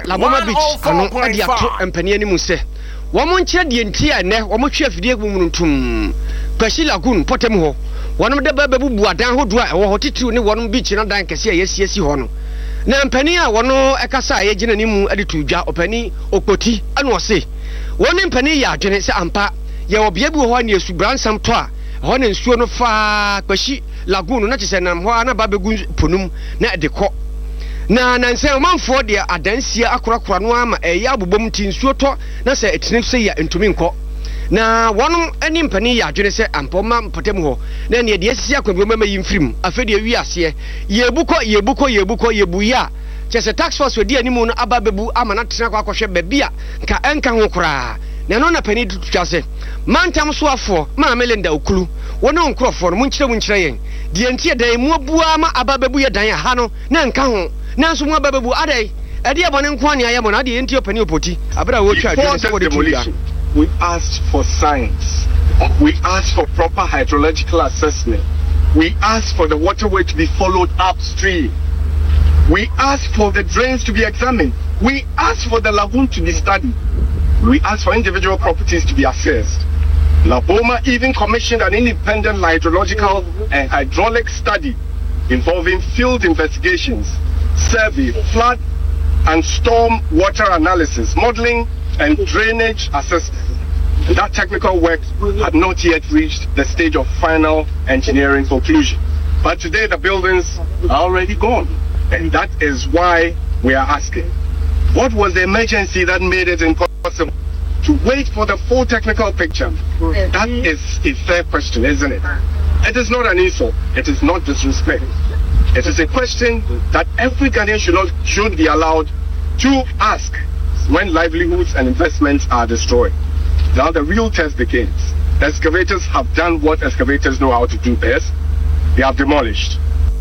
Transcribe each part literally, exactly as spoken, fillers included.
Laboma Beach ano ade ato empani animu se womo nkyere de ntia ne womo hwe afidie gumuntum Kwashi Lagoon potem ho wonom de ba bebu adan hodo a wo hotitiw ne wonom beach na dan kese a yesiesi ho no na empani a wono ekasa ye gina nimu ade tudwa opani okpoti anu ose wono empani ya adwene se ampa ye obia bi ho na esubransam to a ho ne nsuo no fa Kwashi Lagoon na kyese nam ho na ba begu ponum na de kɔ na na nse omanfo de adansia akorakora no ama eya abobom ti nsuo to na se etine se ya entumi nkɔ na wonom ani mpani ya adwene se ampoma mpotem ho na ne de asisi akwabi mama yimfirim afedi awi ase yebuko yebuko yebuko yebuya kyese tax force odi animu no aba bebu ama na tena kwa akɔhwɛ babia ka enka ho koraa na no na pani tutwa se mantam so afo ma Melinda Okulu wono nkrofo no munkyere munkyere yen de entie dan mu abua ma aba bebu ye dan ha no na enka ho na nso mu aba bebu adai ade abone nko ane ayemo na de entie pani opoti abra wo twa adwene se wo de tuya. We asked for science. We asked for proper hydrological assessment. We asked for the waterway to be followed upstream. We asked for the drains to be examined. We asked for the lagoon to be studied. We asked for individual properties to be assessed. Laboma even commissioned an independent hydrological and hydraulic study involving field investigations, survey, flood and storm water analysis, modeling and drainage assessment. That technical work had not yet reached the stage of final engineering conclusion. But today the buildings are already gone. And that is why we are asking, what was the emergency that made it impossible to wait for the full technical picture? That is a fair question, isn't it? It is not an insult. It is not disrespect. It is a question that every Ghanaian should, not, should be allowed to ask when livelihoods and investments are destroyed. Now the real test begins. Excavators have done what excavators know how to do best. They have demolished.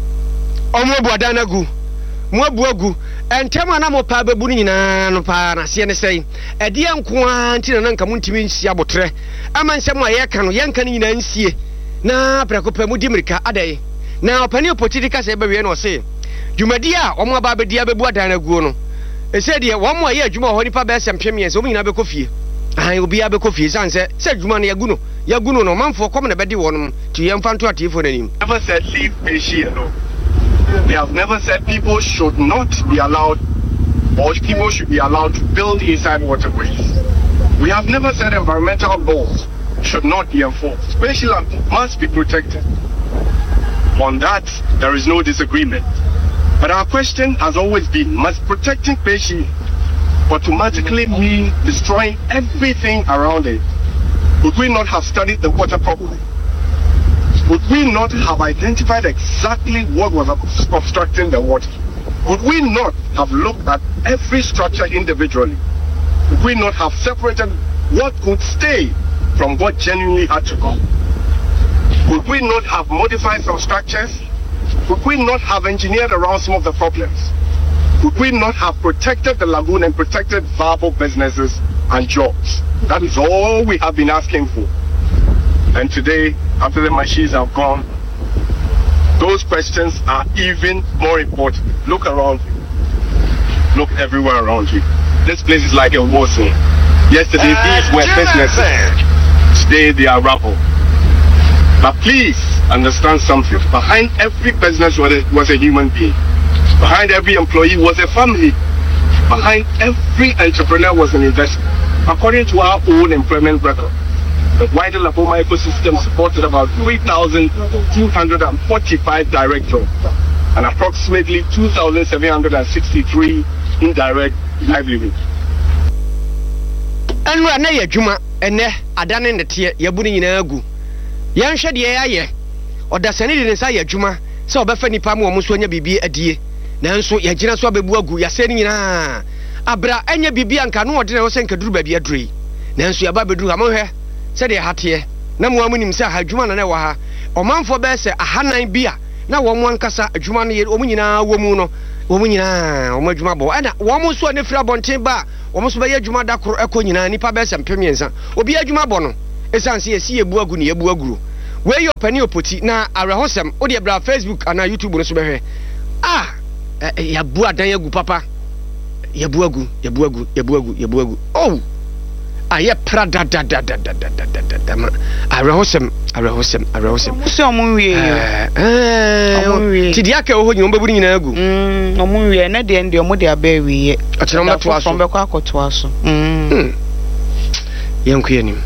Omo buadanagu, mo buagu, entema na mo pa bebu nyina no pa na se ne sei. Ede enko anti na nka muntimi nsia botre. Ama nsem a ye ka no ye nka nyina nsie. Na prakopa mu dimirika adai. Na opani opotitika se be we no se. Dwumadi a omo aba bedia bebu adanagu no. E se de wo mo aye adwuma ho nipa be sempem yen se omo nyina be kofie. Ahan obi a be kofie san se se adwuma no yagu no. Yagu no no manfo kom na be de wonom ti ye mfa nto atifo nanim. Never said leave Peshi alone. We have never said people should not be allowed or people should be allowed to build inside waterways. We have never said environmental laws should not be enforced. Special land must be protected. On that, there is no disagreement. But our question has always been, must protecting Peshi automatically mean destroying everything around it? Would we not have studied the water properly? Would we not have identified exactly what was obstructing the water? Would we not have looked at every structure individually? Would we not have separated what could stay from what genuinely had to go? Would we not have modified some structures? Would we not have engineered around some of the problems? Would we not have protected the lagoon and protected viable businesses and jobs? That is all we have been asking for. And today, after the machines have gone, those questions are even more important. Look around you. Look everywhere around you. This place is like a war zone. Yesterday, uh, these were businesses. Today, they are rubble. But please understand something. Behind every business was a, was a human being. Behind every employee was a family. Behind every entrepreneur was an investment. According to our own employment record, the wider Laboma ecosystem supported about three thousand two hundred forty-five direct jobs and approximately two thousand seven hundred sixty-three indirect livelihoods. And we are na yadwuma ene adane nete yabuni nyina agu. Yanhwe de yaye odasane de nsa yadwuma se obefa nipa mu omo so anya bibie adie. Nanso yagina so abebu agu yase ni nyina abra anya bibie anka no ode na wo se nkaduru ba bia dure. Nanso yaba beduru amohwe se de hate na mo amunim se ahadwuma na na wa ha omanfo be se ahanan bia na wo mo ankasa adwuma no ye omo nyina wo mu no wo mu nyina omo adwuma bo ana wo mo so ne fira bonten ba wo mo so be adwuma da koro eko nyina nipa be se mpemiensa obi adwuma bo no esanse ye si ebu agu ne ebu aguru we yo pani opoti na arehosem odi bra Facebook ana YouTube no so be hwe ah ya bu adan agu papa yabuagu yabuagu yabuagu yabuagu oh aye prada da da da da da da da ma arehosem arehosem arehosem muso omunwie eh eh tidia ka ho nyom baburu nyina agu mm omunwie na de ndi omo de abawiye achira mo to aso mbekwa akoto aso mm yanku yanim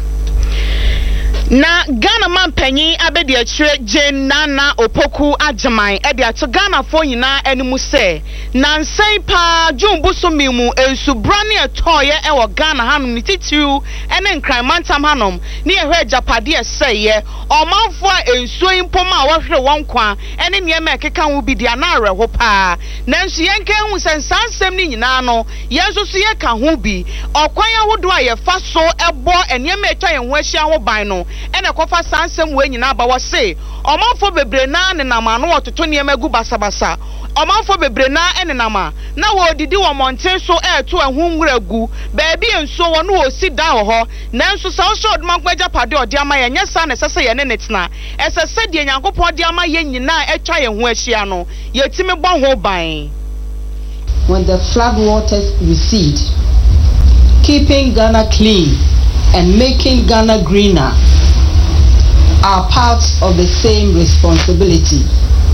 na Ghana man panyin abedi achire Jane Nana Opoku Ajaman e de ato Ghana fo nyina animu se na nsan pa jumbu so mimu ensu brane etoye e wo Ghana hanum ni titiu ene nkran mantam hanom ne ehwe japade eseye omanfo a ensu impoma a wohwere won kwa ene niema ekeka wo bi dia na areho pa nanso yenka hu sensansem ni nyina no yenso so ye ka ho bi okwan ahodo a ye fa so ebo eniema etwa ye ho ahia ho ban no ene kofa sansem we nyina ba wo se omanfo bebre na ne namano wototo niema gu basabasa omanfo bebre na ene nama na wo didi wo monten so eto ehunwura gu baabi enso wo no osi da ho nanso sa wo shod man kwaja pade odi ama ye nyesa na sese ye ne netena esese de nyankopon de ama ye nyina etwa ye ho ahia no ye timi bo ho ban. When the flood waters recede, keeping Ghana clean and making Ghana greener are parts of the same responsibility.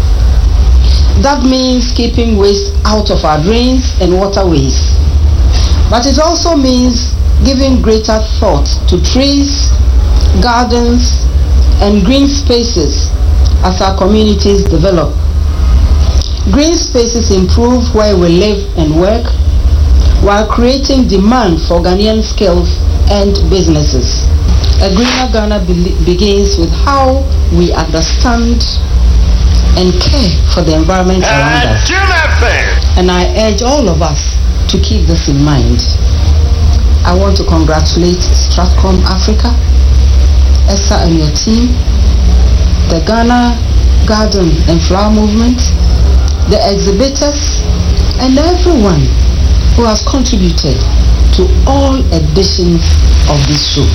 That means keeping waste out of our drains and waterways. But it also means giving greater thought to trees, gardens, and green spaces as our communities develop. Green spaces improve where we live and work, while creating demand for Ghanaian skills and businesses. A greener Ghana be- begins with how we understand and care for the environment around us. And I urge all of us to keep this in mind. I want to congratulate Stratcom Africa, Esther and your team, the Ghana Garden and Flower Movement, the exhibitors, and everyone who has contributed to all editions of this show.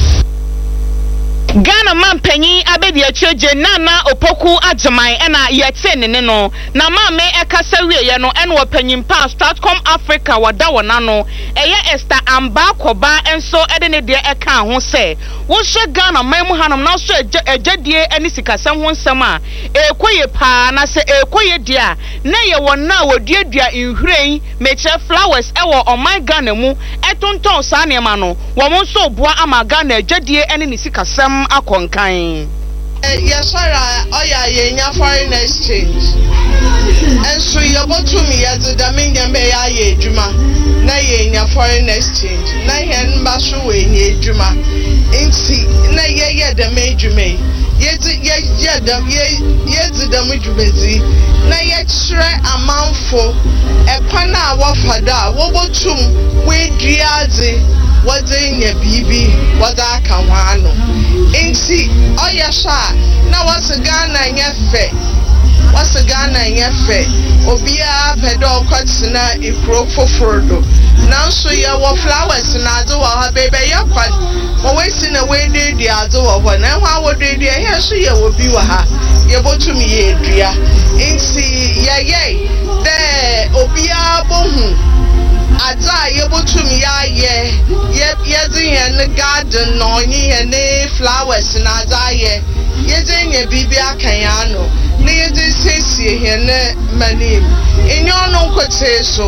Ghana man panyin abedi achire Jane Nana Opoku Ajaman ena yete ne no na ma me ekasa wiye no ena wo panyin pa Stratcom Africa wada wona no eye Esther Amba Koba enso ede ne de eka ho se wo hwe Ghana man mu hanom na so ejadie eni sikasem ho nsem a ekoye pa na se ekoye dia na ye wona woduadua nhwiren meche flowers ewo oman Ghana mu etonton sa ne ma no wo mo so boa ama Ghana ejadie eni ni sikasem akonkan. Yes, oya yenya foreign exchange. And so you go to me as the Dominion Bay aye juma. Na yenya foreign exchange. Na hen basu we nye juma. Inti na ye ye the major may. Ye ye ye the ye ye the major busy. Na ye tre amount for a pana wafada. Wo go to we driazi. What's in your baby? What I can want. Ain't see, oh, yes, sir. Now, what's a Ghana in your face? What's a Ghana in your face? Obia, pedo, quatsina, if grow for further. Now, so you have flowers and I do our baby, your quad. Always in a way, did the other one. Now, how would they do? Yes, so you will be with her. You go to me, Adria. Ain't see, yeah, yeah. There, Obia, boom. Aza yebo to me ya ye ye ye in the garden no ni any flowers na aza ye ye ye bibi akanyano ne ye de sesi he ne manim enyo no kwete so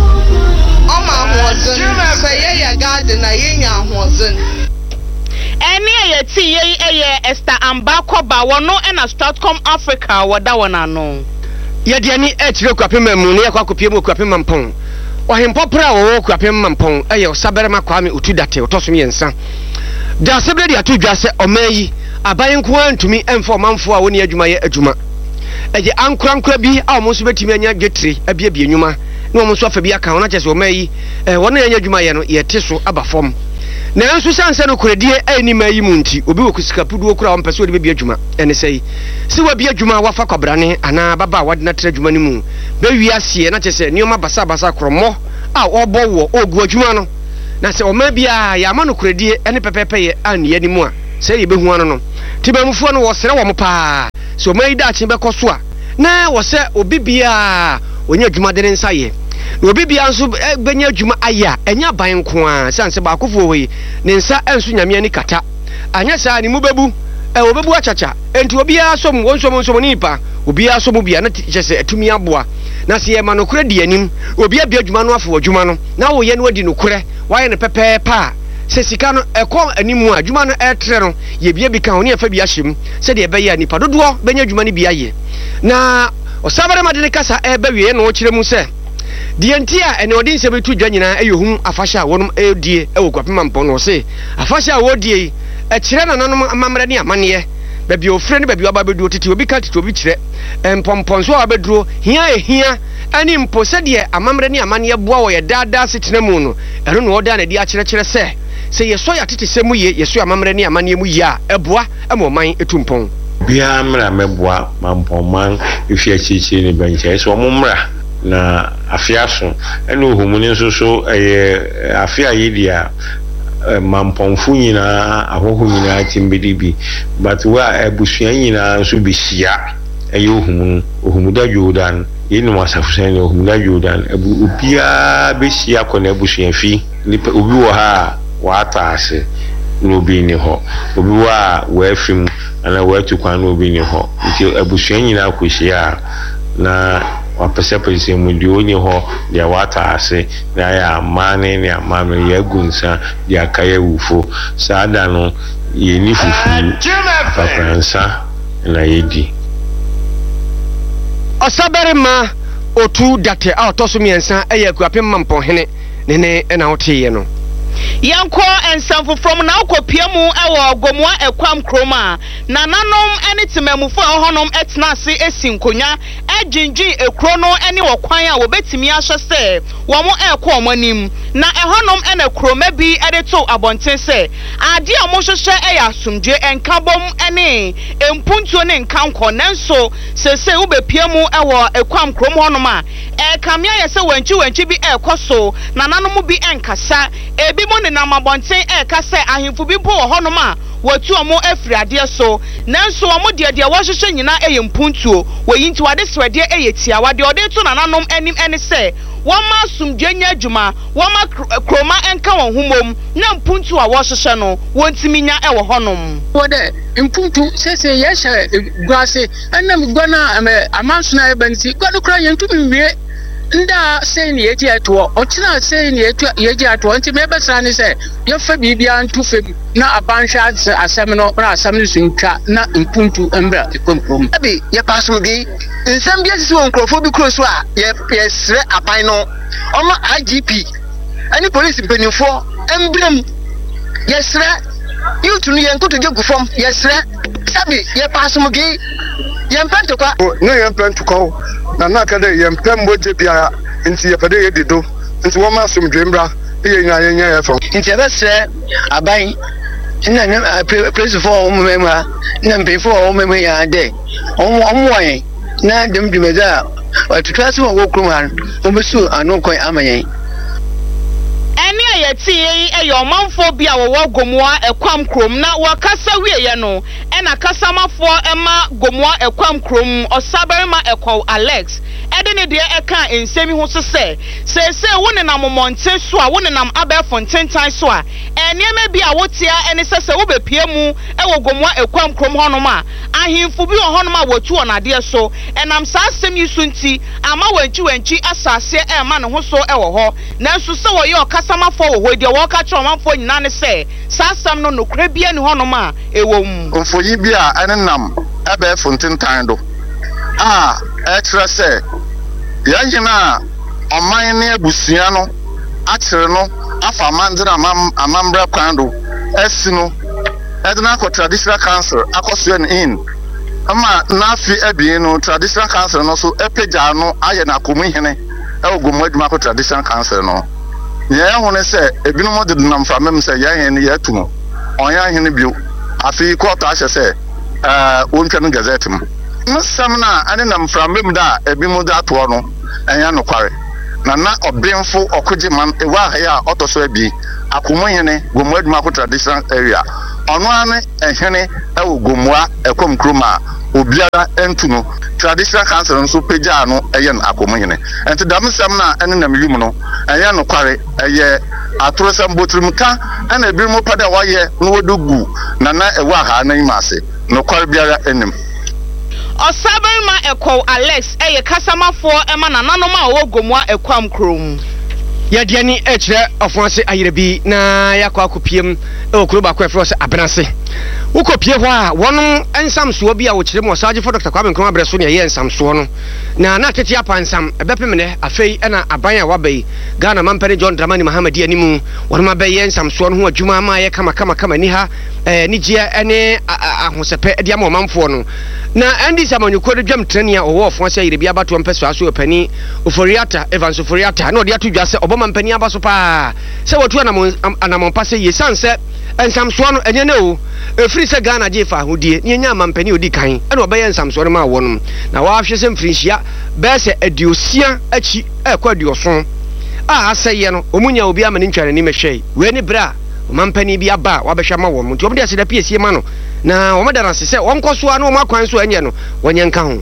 o ma hozen say ye ya garden na ye nya hozen eni ye ti ye eye Esther Amba Koba wono na Stratcom Africa wada wona no ye de ani e tire kwapem mu ne yakwa kopie mu kwapem mampon Wahimpopra wo kwapem mampon eye osaberema kwame otudate otoso yensa da sebre dia tudwa se omayi abayen ko antumi emfo manfo a woni adwuma ye adwuma eje ankorankora bi a omo so betimi anya dwetire abia bi enwuma na omo so afa bi aka wona chese omayi eh wona anya adwuma ye no ye teso abafom na enso sanse no koredie ani mayi munti obi wo kusikapudu okura wo mpese odi be bi adwuma ene sei si wa bi adwuma wafa kwabrane ana baba wade na tra adwuma ni mu be wiase na chese nioma basa basa kromo a obo wo ogu adwuma no na se oma bia ya ma no koredie ene pepepe ye an ye ni mu a se ye behu ano no tibamufo no wo sere wo mpa se oma yi da chi be koso a na wo se obi bia onye adwuma de nsa ye na obi bia nso benya adwuma aya enya ban nko a sanse ba akofo we ne nsa enso nyame ani kata anya saa ni mu bebu e obebu achacha enti obi asom wonsom nsom nipa obi asom bia na kyese atumi aboa na se ye ma no kure di anim obi abia adwuma no afo adwuma no na wo ye no adi no kure waye ne pepe pa se sika no ekọ animu adwuma no etre no ye bia bi kan oni afa bi ahyem se de ebe ya nipa dodo benya adwuma ni bi aye na osabare madene kasa ebe wie no kire mu se de entia ene odin se betu dwa nyina eyohum afahya wonum edie ewo kwapema mpon no se afahya wodie e kire nananom amamre ne amane baby ofre ne baby ababedu titi obi ka titi obi kire empomponso abeduro hia ehia ani mpo se de amamre ne amane boa wo ye dada setena mu no eno no oda na di akire kire se se yeso ya titi se mu ye yeso amamre ne amane mu ya eboa emoman etumpon bia mra meboa mampoman ifia chichi ne benche so momra na afiaso eno ohumuni nso so eye afia yidia mamponfu nyina ahoho nyina timbedibi but wa ebusua nyina nso bihia eye ohumu ohumuda Jordan yenu wasafusen ohumuda Jordan ebu obia behia kona ebusua fi nipa obi wo ha wa ataase no bi ni ho obi wa wa afim ana wa tukwa no bi ni ho nti ebusua nyina akohia na wapese pese mu di onye ho dia wata ase na ya amane ne amame ya gunsa dia kaya wufo saada no ye ni fufu papransa na yedi osabere ma otu date a otoso miensa eya kuapem mampon hene ne ne na otiye no yanko ensamfo from na okopiamu ewo gomwa ekwam kroma na nanom ene temamufo honom etna ase esinkonya ejinjin ekro no ene wokwan a wobetimi ahye se wo mo ekọ omanim na ehonom ene kroma bi edeto abonten se ade a mo hwehwe eya asumdwe enkabom ene empuntuo ne nkanko nanso sese ubepiamu ewo ekwam krom honom a e kamia yese wanchi wanchi bi ekoso na nanom bi enkasa ebi mo ne na mabonten e ka se ahemfu bi po honom a watu omo afriade so nanso omo de de wo hwehwe nyina eye mpuntuo woyinti wade swede eye tiawa de ode to nananom anim ene se woma asumdwenya adwuma woma kroma enka won humom na mpuntu a wo hwehwe no wontiminya e wo honom wode mpuntu sese yesha gwase anam gwana amansuna ebanti gwado kra yentumi wie nda sei ni eji ato ochina sei ni eto yeji ato nti mebesra ni se yefa bibia ntu fem na abanhwa asem no na asem ni suntwa na mpuntu embra ekomprom abi ye paso bi nsem bi asisi won krofo bi kro so a ye yesre aban no omo I G P ani police mpenifo emblem yesre yutu ni yenkoto je gufom yesre sabi ye paso bi ye mpento kwa no ye mpento kwa na na ka de yempem moje bia nti ye pede ye dido nti wo ma som dwembra ye nya ye nya ye fo nti e besre aban na na president for o mema na mpe for o mema ya de o mo yen na dem dimeza wa tutwase wo krum o besu anokon amayen ene ayeti eyomanfo bia wo gomwa ekwam krom na wakasa wieye no ena kasamafo ema gomwa ekwam krom osaberima ekwo Alex edene de eka ensemi ho sese sese wone na momonte so a wone nam abefontentan so a enema bia wotia ene sese wo bepie mu ewo gomwa ekwam krom honom a ahimfo bi honom a watu onade so enam sa asem yisunti ama wanchi wanchi asase e ma ne ho so ewo ho nanso se wo ye okasamafo wo ho de wo ka kye omanfo nyina ne se sa asam no nokra bia ne honom a ewo mu onfoyi bia ene nam abefontentan do ah etra se yanyina oman ne abusua no akyere no afa mandira amambra kwando esi no edna ko traditional council akoso in ama nafi abi no traditional council no so epeja no aye na komu hene e ogomaduma ko traditional council no ye hone se ebinom de nam famem se ye hene ye tumo onya hene bio afi court ahye se eh wontwa no gazette mu nsam na ane nam famem da ebinom da to no enya no kware na na obenfo okoje man ewa ha ya otoso abi akomu hene gomaduma ko traditional area ono ane ehene ewo gomwa ekom kroma obiara entuno traditional council nso peja no eye no akomuhene enti damsam na ene na milim no eye no kware eye atorosam botrimka ana ebirimo pada waye no wodugu na na ewa ha na imase no kware biara enim Osaberma Eko Alex eye kasamafo ema na nanoma owo gomwa ekwam krom Yadiani echre ofonse ayerebi na yakwa akopiem e okuro ba kwa frose abenase ukopie ho a wono ensamso bi a wo kire mo saje for Doctor Kwame Nkrumah abreso ne ye ensamso no na na tete apansam ebepemne afei ena aban a wabai Ghana Mampere John Dramani Mahamadi animu wono mabai ensamso no ho adwuma ma ye kama kama kama ni ha eh nigia ene ahosepe de am omamfo no na endi samanyuko de dwam trenia owo ofonse ayerebi abato mpeso aso opani Oforiata Evans Oforiata na odi atudwa se oboma mpani abaso pa se wotu anamon anamon pase ye sanse ensamso no enye ne o efiri se Ghana jefa hodie ne nya mampani odi kan ene obaye ensamso no ma wonum na wa ahwe se mfirinhia be se adiosia achi ekwa adioso a aseye no omunya obi amane ntwane ni mehwei we ni bra mampani bi aba wabehwa ma wom nti omde ase da piesie ma no na omada se se wonkoso anu omakwan so enye no wonye nka ho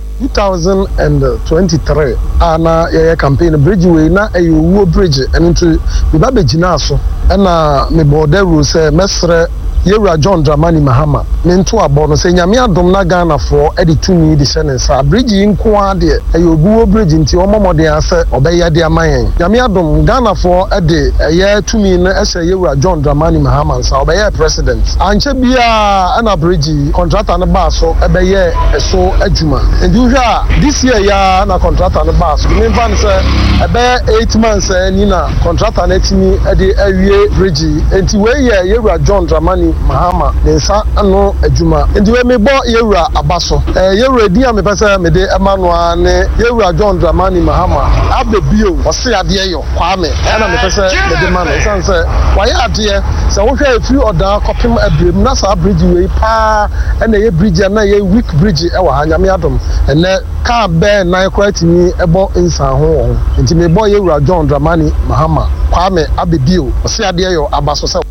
twenty twenty-three ana ye campaign bridge we na eyo bridge ento bi ba begina aso na me border say mesre Yewura John Dramani Mahama mento abo no se nyame adom na Ghana for edi tumi di senensa bridge nko ade eyo buwo bridge nti omomode ase obeye de amayen nyame adom Ghana for edi eye tumi na ese Yewura John Dramani Mahama nsa obeye president anche bia ana bridge contractor na ba so ebeye eso adwuma ndi hwa this year ya na contractor na ba so me van se ebe eight months ni na contractor na timi edi awie bridge enti we ye Yewura John Dramani Mahama nensa ano adwuma ndiwe mebo Yewura abaso eh Yewura di am pese me de emmanuel ne Yewura John Dramani Mahama abebio ose ade yo kwame na me pese me de man sense why ade se wo hwe afi oda kopem abrem na sa bridge we pa na ye bridge na ye weak bridge e wa hanyame adom ene ka be na kwatimi ebo insa ho nti mebo Yewura John Dramani Mahama kwame abebio ose ade yo abaso se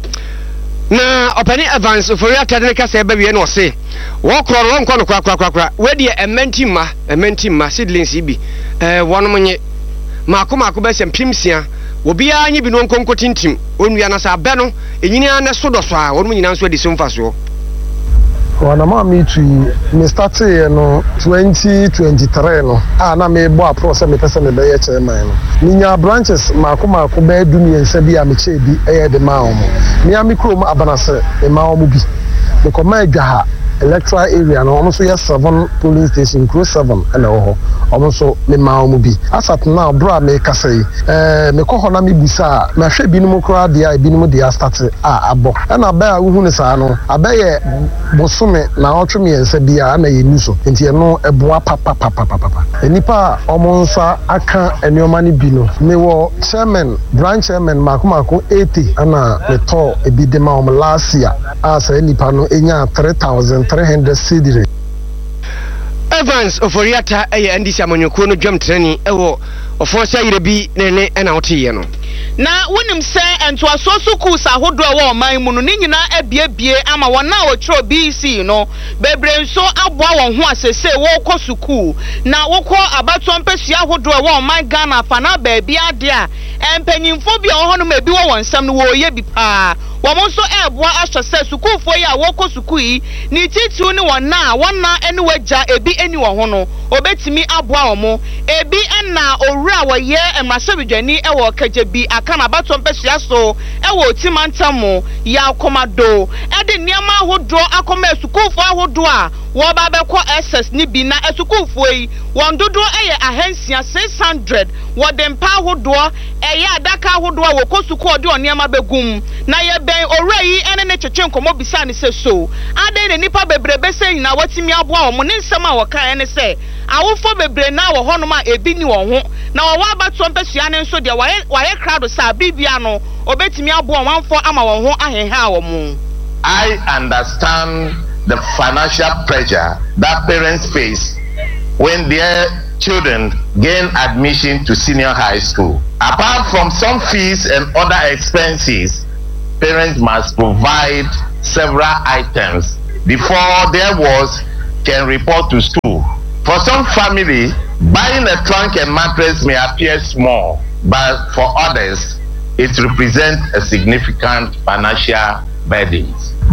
na opani Evans Oforiata de ka se ba wie no se wo kroro wo nko no kwa kwa kwa we de ementi ma ementi ma seedlings bi eh wono monye maako maako ba se mpimsia obi anyi bi no nkonko tintim onua na sa abe no enyini ana so do so a wono nyina nso de simfa so wana ma mi tu me start no twenty twenty-three no ah na me bo apro me pese me be ye chairman no ninya branches maako maako ba dumi ensa bi a me che bi e de ma omo mi ami krom abanase e ma omo bi me ko ma adwa electoral area no omo so yes seven polling station cross seven na ho omo so me ma omo bi asat na bro me kasai eh me ko ho na me busa na hwe bi no kra dia bi no dia start a abo na ba hu ne sa no abaye bosume na otwe ensa bia na ye nuso enti no eboa papa papa papa enipa omo nsa aka enioma ni bi no me wo chairman branch chairman mako mako eighty ana me to ebi de ma omo last year asa enipa no enya three thousand three hundred cedire Evans Oforiata eye andisi amanyoko no dwam trani ewo ofonse ayerebi nene ena wotiye no na wonim se ento asoso kusa hodo wa oman mu no ni nyina ebiebie ama wona otro B C no bebre nso aboa won ho asese wo kɔ suku na wokɔ abato mpesua hodo wa oman Ghana fa na ba bia de a empanyimfo bia wo hono ma bi wo wonsam no wo ye bi pa wo nso eboa ahwɛ se sukufo yi a wo kɔ suku yi ni titu ni wona wona ene wagya ebi eni wo ho no obetimi aboa wo mo ebi na owura wo ye emrasebedwani e wo kaje bi aka na abato mpesua so e wo timantamo ya komado e de niam ahodo akoma sukufo ahodo a wo ba bekɔ S S ni bi na esukufo yi won dodo eye ahansia six hundred wo de mpa ahodo eye adaka ahodo a wo kɔ suku ode oniam abegum na ye ben owura yi ene ne kyekye nkomo bisa ne se so ade ne nipa bebrebe se nyina watimi aboa wo ne nsɛm a wɔka ene se awofo bebre na wo honom a ebi ni wo ho na wo abato mpesua ne nso de waye waye crowd sa bibia no obetimi aboa wanfo ama wo ho aheha wo mo. I understand the financial pressure that parents face when their children gain admission to senior high school. Apart from some fees and other expenses, parents must provide several items before their was can report to school. For some family, buying a trunk and mattress may appear small, but for others, it represents a significant financial burden.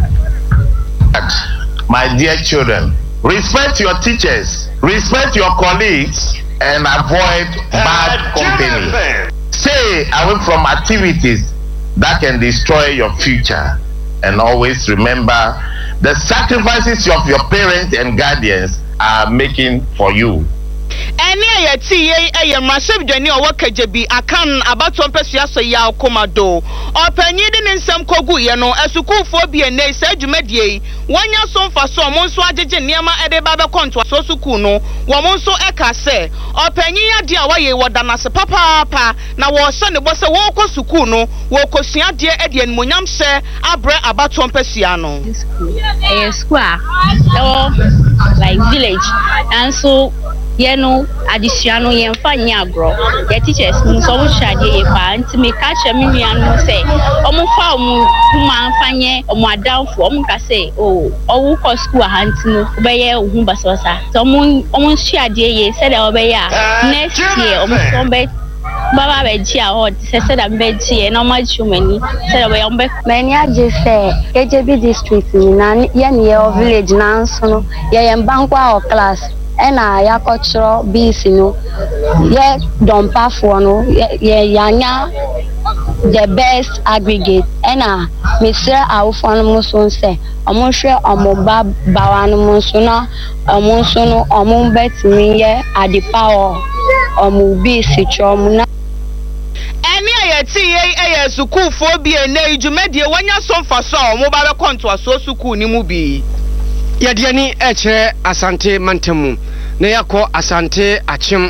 My dear children, respect your teachers, respect your colleagues, and avoid bad company. Stay away from activities that can destroy your future. And always remember the sacrifices of your parents and guardians are making for you. Any a T A massive journey or work bi akan about one person ya komado or penny in some kogu yano as you cool for be a nay said you med ye one year son for some monso agent near my edebaba contour so sukuno one monso eka say or penny dear way what than as a papa now was son was a walk of sukuno walk of sia dear Edian Munyam say abra about one persiano square like village and so you know, additional yen fanya bro. The teachers so shade ye pa nti me catch me nuanu say omo fa omo kuma fanye omo adamfo omo ka say oh owo ko school ahanti no obeye ohun basasa so omo omo shade ye say that obeye next year omo so be baba be ji a hot say say that be ji e normal chumani say obeye omo many aje say K J B district ni na ye ne village na nso no ye ye bankwa o class ena ya cultural bees no ye dompa for no ye yanya the best aggregate ena Mister Awufo no so say omo hwe omo ba bawa no mo so na omo so no omo betimi ye adipa o omo bees chom na any a T A school for be a na ijumedie wanya so fa so omo ba be konto aso school ni mu bi yadiani eche asante mantemu na yakọ asante achim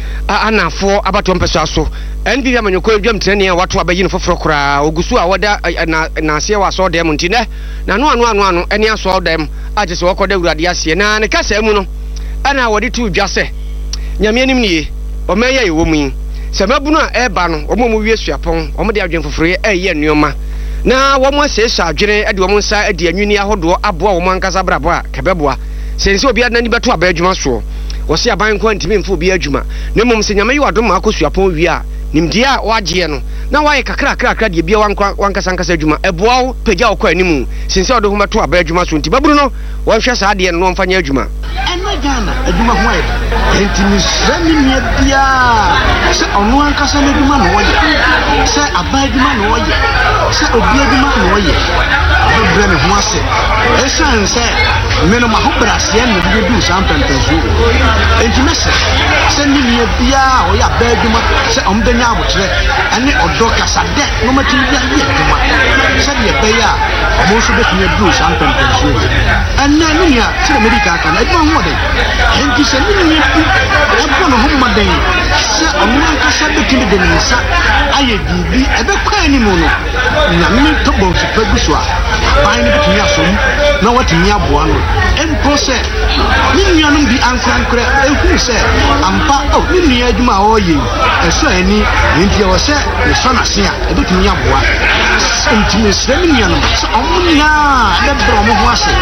anafo abato mpeso aso nb ya manyoko edwam trene ya wato abayi no foforo kura ogusu a woda na ase wa so dem ntine na no anu anu anu eni aso dem aje se wokoda urade ase na ne kasa mu no ana wode tu dwase nyame anim nie o meya ye wo mu se mabunu a eba no o mo mu wie suapon o mo de adwen foforo ye eye nuoma na wo mo asesa adwene ade wo mo nsa ade anwini ahodo aboa wo mo ankasa brabo a kebeboa sense obi adani beto aba adwuma so wo se aban ko ntimi mfo obi adwuma na mom se nyame yi wadom akosuapon wi a nimdia a waje no na waye kakra kakra kakra de bia wankasa ankasa adwuma eboa wo pagya wo kwa animu sense odo ho meto aba adwuma so nti baburu no wo hwe sa ade no mfanya adwuma ene Ghana adwuma ho ai ntimi srani ne bia se ono ankasa na adwuma no woye se aba adwuma no woye se obi adwuma no woye bre me ho ase esan se meno ma ho brase en bi du sampempezu ntimi se se ni ne bia o ya ba adwuma se ombenya abotire ene odo kasa de no matimi bia ye adwuma se de be ya mo so betumi du sampempezu ene ni ya se medical kan adwuma ho de enti se ni ni ebo no ho maden se ono ankasa betumi de nsa aye bibi ebe kwa ni mu no na mi to bo so pegu so a ban ni betumi asom na watimi aboa no empo se ni nuanum bi ankrankre ehu se ampa oh ni nua adwuma o ye eso ani enti o se ni so na se a ebetumi aboa enti se ni nuanum so omunya de bro mo ho ase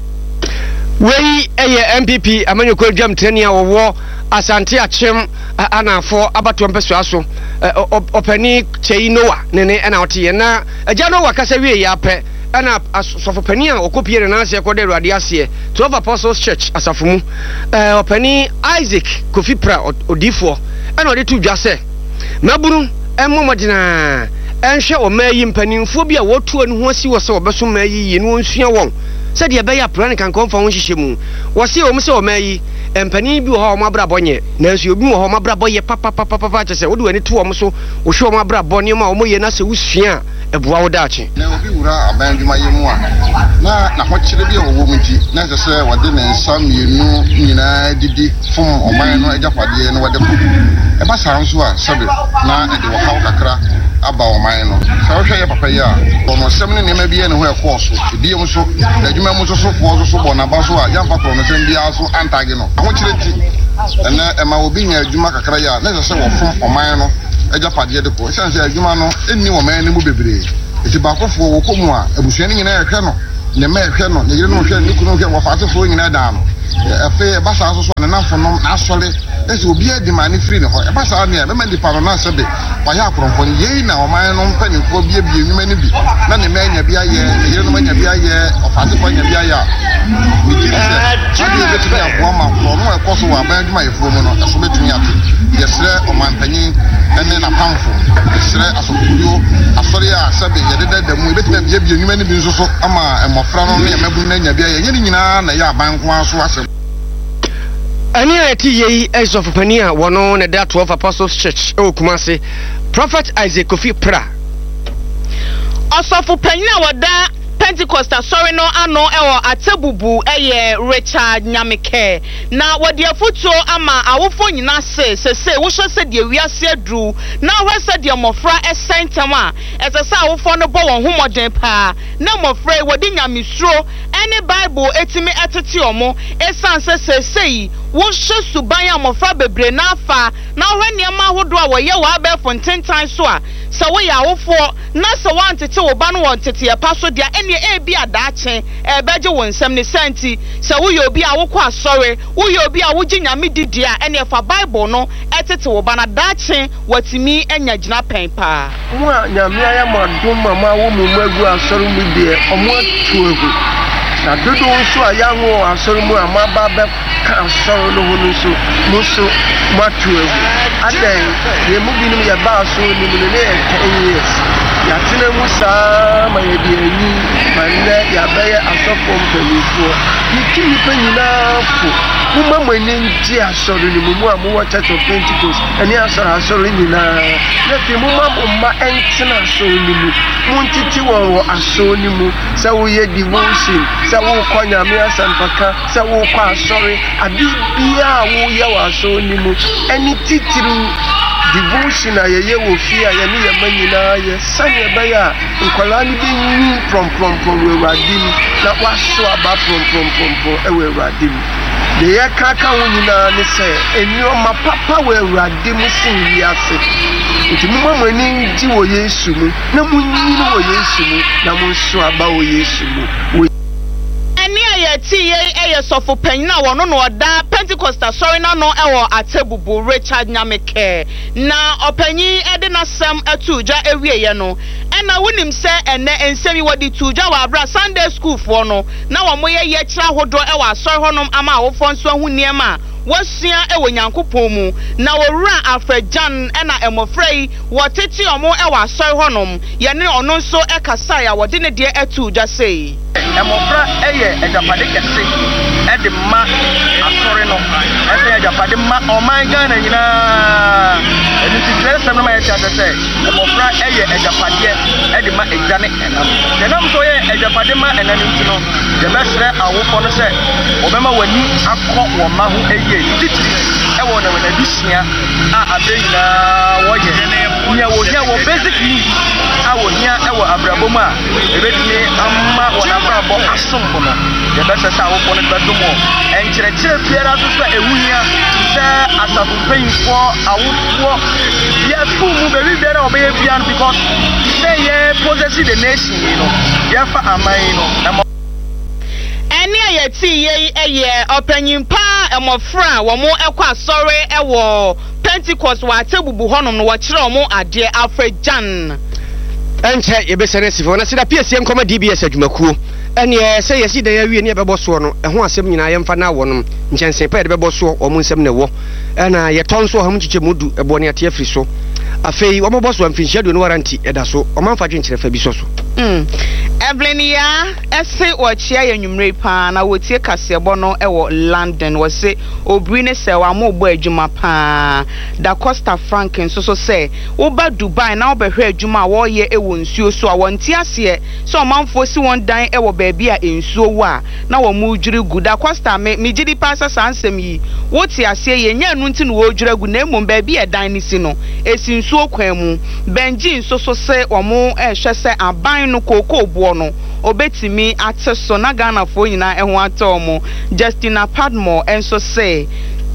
wei eye M P P amanyoko adwam trene a wo asante achim anafo abato mpeso aso opani chei noa nene na otie na agya no wakasa wie ya pe ana sofopani a okopie na ase ko de ruade ase twelve Apostles Church asafumu opani Isaac Kofipra odifo ana ode tu dwase mabunu emmomodina enhwe o mayi mpanimfo bi a wotu anu ho asi wo se obeso mayi yi no nsua won se de be ya plan kan konfa ho hihye wo se o mse o mayi empani bi wo ha o mabra bonye na nso obi wo ha o mabra boye papa papa papa che se wo de wani tu o mso wo hwe o mabra bonye ma o moye na se wusua ebua wo daache na obi wura abandwuma yemu a na na ho kire bi wo wo mti na se se wode ne nsam yenu nyina didi fom oman no ejapade no wode e ba sa nso a sabe na e de wo ha kakra aba oman no sa wo hwe ye papa ya ono sem ne nema bi ne ho e koso bi em so adwuma mu so so fo so bo na ba so a yampa pro no sem bia so antage no ho kire ti na e ma obi nya adwuma kakra ya na se se wo fom oman no ejapade de ko se se adwuma no enni wo man ne mu bebre eti ba kofo wo komu a abusuani nyina ye hwe no ne ma hwɛ no ne yere no hwɛ ne kunu hwɛ wɔ faase fo nyina da no afi ba sa so so ne namfo no asɔre ese obi adi ma ne free ne hɔ e ba sa ne be ma nipa no na se be wa ya akronfo ne yei na ɔman no mpanimfo bie bie nwuma ne bi na ne ma nya bi ayɛ ne yere no ma nya bi ayɛ ɔfaase fo nya bi ayɛ me gidi sɛ ade betumi aboa ma ko no e kɔ so wa ban adwuma yefo mu no ɛso betumi ate yɛsrɛ ɔmanpanyin ɛne na pamfo yɛsrɛ asɔkuyo asɔre a sɛbe yɛdeda da mu betumi bie bie nwuma ne bi nso so ama mmɔfra no ne mabu na nya bi ayɛ yɛ nyinaa na yɛ aban ko aso asɛm ani ati yei ezofopani a wono ne da twelve Apostles Church e Kumase Prophet Isaac Kofi Pra osofopani a woda Pentecostal sorry no ano ewo atebubu eye Richard Nyameke na wode afuto ama awofo nyina se se se wo hwe se de wiase adru na hwe se de mofra esentem a esese awofo no bo won homoden pa na mofra wode nyamesuro ene Bible etimi etete omo esan se se sei wo hwe suban a mofra bebre na afa na hwe niam ahodo a wo ye wa be fontentan so a se wo ya awofo na se wantete wo ba no wontete ya pa so dia ene e bi adaache e beje wo nsem ne santi se wo ye obi a wo kwa asore wo ye obi a wo ginyame didi a ene fa Bible no etete wo ba na daache watimi enya gina pen pa mo nyame aya madom mama wo mu magu asore mu de omo atuagu na dodo nso ayanwo asore mu amaba be ka asore no ho nso muso matuagu adan ye mu binum ya ba so ni mu ne ten years ya tena musa ma ye di ani mande ya baye asofo mpanyifo yitimi panyina fo kuma mani nti asore ni mu amu wa Church of Pentecost ani asore asore nyina na fi mu ma ma entina asore ni mu muntiti won wo asore ni mu sa wo ye devotion sa wo konya me asampaka sa wo kwa asore adibia wo ye wa asore ni mu ani titiru devotion a ye ye wo fi a ye ni ye manyina ye sanye baya nkwala ni bi nyi from from from we radim na waso aba from from from from e we radim de ye kaka wo nyina ne se eni o ma papa we radim sin wi ase nti mu mama ni nti wo Yesu mu na mu nyi no wo Yesu mu na mu so aba wo Yesu mu ti ye eye sofo panyina wono no oda Pentecostal sorry na no ewo atebubu Richard Nyameke na opanyi ede na sem atuja ewie ye no ena wonim se ene ensemi wodi tuja wa abra Sunday school fo no na wo moye ye kira hodo ewo asori honom ama awofo nso hu niema wasua ewo Nyankopon mu na wowura afrejan ena emofrei woteti omo ewo asori honom ye ne ono nso ekasa ya wodi ne de atuja sei emofra eye ejapade kese ede ma asore no ese ejapade ma oman Ghana nyina edi tire sem no ma yete ase emofra eye ejapade ede ma ejane enam enam so ye ejapade ma enani ntino je besre awofo no se obema wani akọ wo ma hu eye titiri ewo na na bisia a abeyina wo ye nya wo nya wo basic needs a wo nya ewo abrabom a ebedini amma wona brabo asombo no ye bese sa wo pone bedomo enkyere kyere biara so so ewunya se asafupeinfo awofo ye fumu be biara obeye bian because say ye possess the nation you know ye fa amai no eni ayeti ye eye opanyimpa emofra wo mo ekwa asore ewo Pentecost wa atebubu honom no wo kire wo mo ade afrejan enche ye besere sifo na sida P S M koma D B S adwumakuo ene se yesi da ya wie ne bebo so no eho asem nyina ye mfa na wonom nchense pa de bebo so o mu nsem ne wo na ye tonso ha mu chiche mudu ebo ne ate afri so afei wo mobo so amfinhia do no warranty eda so o manfa dwenkyere fa bi so so mm Evelyn ya ese o chia ya nwumre pa na wotie kasebo no ewo London wo se obri ne se wa mo bo adwuma pa da Costa Franken so so se wo ba Dubai na wo behwe adwuma wo ye ewo nsuo so a wonti ase so manfo si won dan ewo ba bia ensuo wo a na wo mu dwiri gu da Costa me me gidi pa sasa ansem yi wo ti ase ye nya nu nti no wo dwira gu na emom ba bia dan ni si no esi nsuo kwan mu benji so so se omo ehwe se aban no koko bo no obetimi ate so na Ghana fo nyina eho atomo Justina Padmore enso say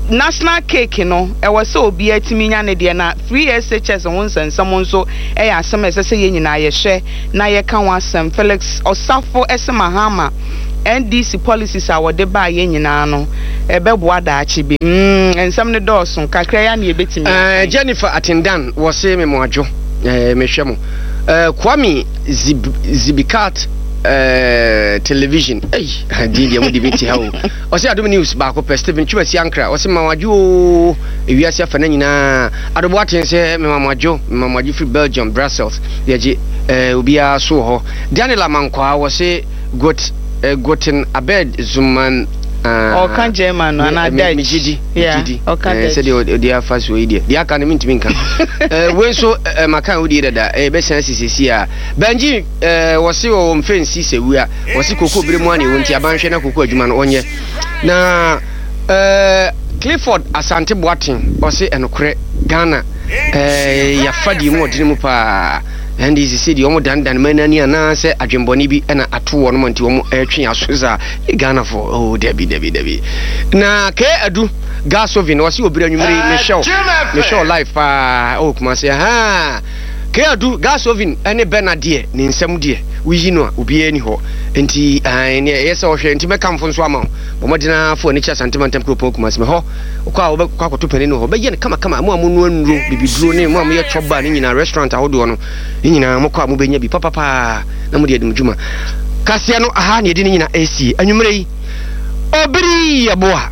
national cake no e was so obi atimi nya ne de na free S H S won sensam nso e ya asem ese se ye nyina ye hwe na ye ka wan asem Felix Osafo Esemahama N D C policies a wode ba ye nyina no e be boa da achi bi mm ensam ne dɔɔso kakra ya na ye betimi eh Jennifer Atindan wo se me mo adwo eh me hwe mo eh Kwame Zib, Zibikat Uh, television hey di dia mo debate ha o o se adom news ba ko pe Stephen Chubasi Ankra o se mawadwo ewiase afa na nyina adobo aten se me mamadwo me mamadwo free Belgium Brussels ye je uh, obia so ho Daniel Amankwa o se got uh, goten abed zuman o kan German no na dai mijidi mijidi o kan dai se de de afa so ide de aka ne mintimi nka eh we so makan odi dada eh be san sisisi a banji eh wo se o mfensi sewu a wo se koko bremu ani wonti abanhwe na koko adwuma no onye na eh Clifford Asante Boatin wo se enokre Ghana eh ya fadi mu odini mu pa and is said you dan dan manani ana se adwemboni bi na ato wo no monti wo etwe asoza Ghana for oh debi debi debi na ke adu gasovin wo se obira nwumiri Michelle Michelle life ah oh kuma se ha ke adu gasovin ene benadie ni nsem die wuyi no obi ani ho enti an yesa wo hwe enti mekamfo nso ama bo modina fo ni cha sentimental kropo kuma se me ho kwa wo kwa kwato pani no ho be ye kama kama mo amu nuru bibiduro ne mo amu ye choba ni nyina restaurant ahodo no nyina mo kwa mo benya bi papa pa na mo de edum juma kasia no aha ne de nyina AC anwumre yi obiri yaboa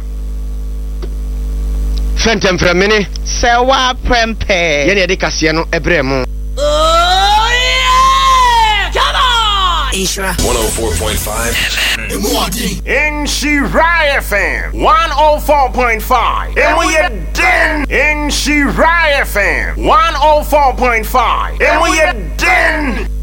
fentem fremene sewa prempe ye ne de kasia no ebre mo Ishra one oh four point five in Shirai F M one oh four point five and we are den in Shirai F M one oh four point five and we are den